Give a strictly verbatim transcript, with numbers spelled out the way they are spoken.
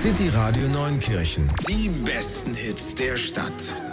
City Radio Neunkirchen. Die besten Hits der Stadt.